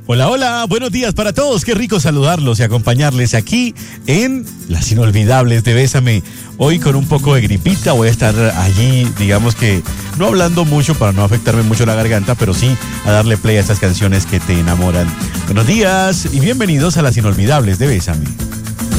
Hola, hola, buenos días para todos. Qué rico saludarlos y acompañarles aquí en Las Inolvidables de Bésame. Hoy con un poco de gripita voy a estar allí, digamos que no hablando mucho para no afectarme mucho la garganta, pero sí a darle play a estas canciones que te enamoran. Buenos días y bienvenidos a Las Inolvidables de Bésame.